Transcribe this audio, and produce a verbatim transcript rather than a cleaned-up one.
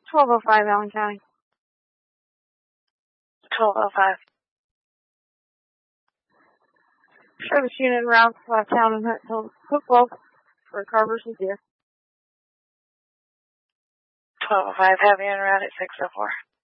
twelve oh five, Allen County. twelve oh five. Service unit route left town and Hook Wolf for car versus deer. twelve oh five, heavy en route at six oh four.